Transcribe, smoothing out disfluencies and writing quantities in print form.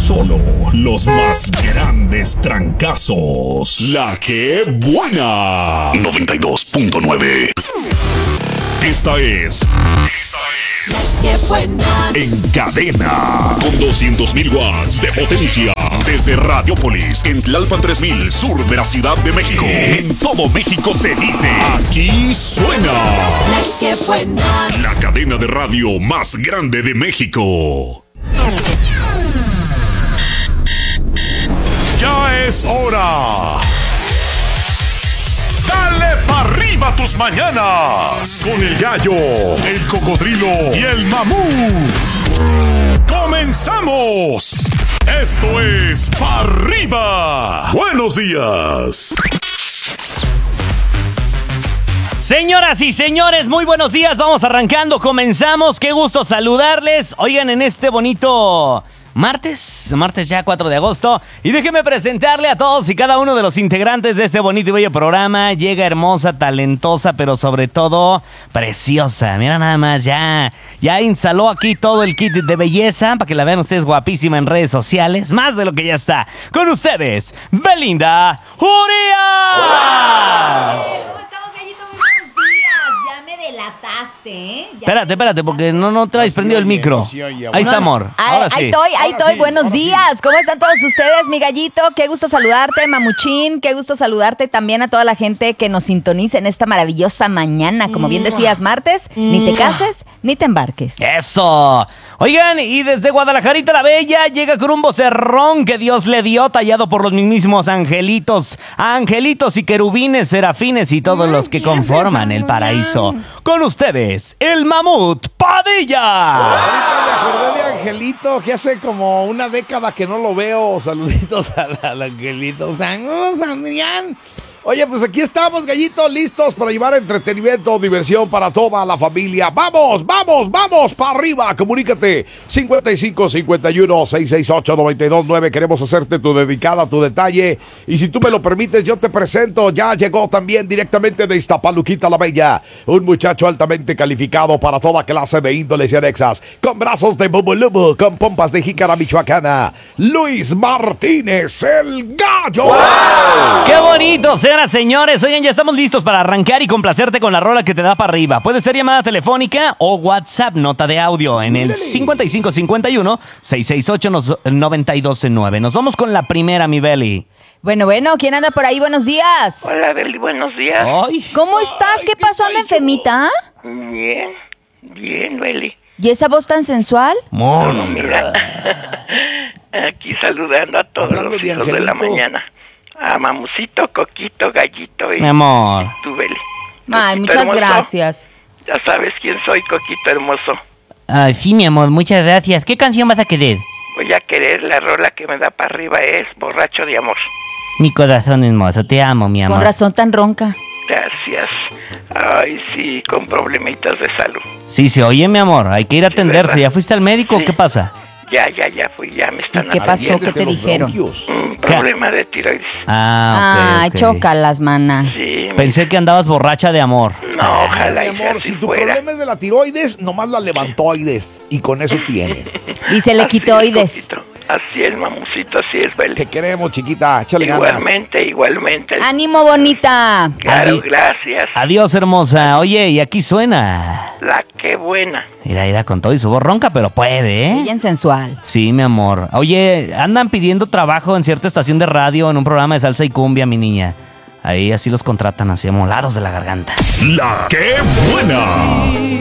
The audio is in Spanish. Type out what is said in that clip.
Solo los más grandes trancazos. La que buena. 92.9. Esta es La que buena. En Cadena. Con 200.000 watts de potencia. Desde Radiopolis, en Tlalpan 3000, sur de la Ciudad de México. En todo México se dice, aquí suena. La que buena. La cadena de radio más grande de México. Ya es hora. Dale pa' arriba tus mañanas. Con el gallo, el cocodrilo y el mamut. ¡Comenzamos! Esto es Pa' Arriba. Buenos días. Señoras y señores, muy buenos días. Vamos arrancando, comenzamos. Qué gusto saludarles. Oigan, en este bonito martes ya 4 de agosto. Y déjenme presentarle a todos y cada uno de los integrantes de este bonito y bello programa. Llega hermosa, talentosa, pero sobre todo preciosa. Mira nada más, ya instaló aquí todo el kit de belleza para que la vean ustedes guapísima en redes sociales. Más de lo que ya está. Con ustedes, Belinda Urias. Delataste, ¿eh? Espérate, porque no traes prendido el micro. Ahí está, amor. Ahora sí. Ahí estoy. Buenos días. ¿Cómo están todos ustedes, mi gallito? Qué gusto saludarte, mamuchín. Qué gusto saludarte también a toda la gente que nos sintoniza en esta maravillosa mañana. Como bien decías, martes, ni te cases, ni te embarques. ¡Eso! Oigan, y desde Guadalajarita la Bella llega con un vocerrón que Dios le dio, tallado por los mismos angelitos y querubines, serafines y todos los que conforman el paraíso. Con ustedes, el mamut Padilla. Ahorita me acordé de Angelito, que hace como una década que no lo veo. Saluditos al Angelito. Saludos, Adrián. Oye, pues aquí estamos, gallitos, listos para llevar entretenimiento, diversión para toda la familia. ¡Vamos, para arriba! Comunícate, 5551-668-929. Queremos hacerte tu dedicada, tu detalle. Y si tú me lo permites, yo te presento. Ya llegó también directamente de Iztapaluquita la Bella, un muchacho altamente calificado para toda clase de índoles y anexas, con brazos de bubulubu, con pompas de jícara michoacana. Luis Martínez, el gallo. ¡Wow! ¡Qué bonito! Señoras, señores, oigan, ya estamos listos para arrancar y complacerte con la rola que te da para arriba. Puede ser llamada telefónica o WhatsApp, nota de audio en el 5551-668-929. Nos vamos con la primera, mi Beli. Bueno, ¿quién anda por ahí? Buenos días. Hola, Beli, buenos días. Ay. ¿Cómo estás? ¿Qué pasó? ¿Anda enfermita? Bien, Beli. ¿Y esa voz tan sensual? Mira, aquí saludando a todos los hijos de la mañana. A Mamucito, Coquito, Gallito y mi amor. tú, Beli. Ay, Coquito muchas hermoso. Gracias. Ya sabes quién soy, Coquito hermoso. Ay, sí, mi amor, muchas gracias. ¿Qué canción vas a querer? Voy a querer la rola que me da para arriba, es Borracho de Amor. Mi corazón hermoso, te amo, mi amor. Con razón tan ronca. Gracias. Ay, sí, con problemitas de salud. Sí, se oye, mi amor, hay que ir a atenderse. ¿verdad? ¿Ya fuiste al médico o Sí. qué pasa? Ya fui, ya me están ¿Y qué pasó? ¿Qué te dijeron? Un problema de tiroides. Ay, ok. chócalas, mana. Sí, Pensé que andabas borracha de amor. no, ojalá Mi y sea amor, así si tu fuera. problema es de la tiroides, nomás la levantoides. Y con eso tienes. Y se le Así quitó es, oides. Coquito. Así es, Mamucito, así es, Beli. Te queremos, chiquita. Échale ganas. Igualmente. ¡Ánimo, bonita! Claro, gracias. Adiós, hermosa. Oye, y aquí suena. La que buena. Mira, con todo y su voz ronca, pero puede, ¿eh? Ella en sensual. Sí, mi amor. Oye, andan pidiendo trabajo en cierta estación de radio en un programa de salsa y cumbia, mi niña. Ahí así los contratan, así amolados de la garganta. La que buena.